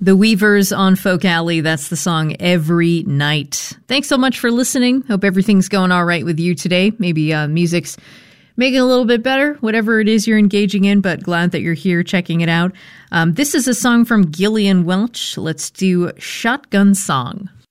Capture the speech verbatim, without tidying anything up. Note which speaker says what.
Speaker 1: The Weavers on Folk Alley. That's the song Every Night. Thanks so much for listening. Hope everything's going all right with you today. Maybe uh, music's making it a little bit better, whatever it is you're engaging in, but glad that you're here checking it out. Um, this is a song from Gillian Welch. Let's do Shotgun Song.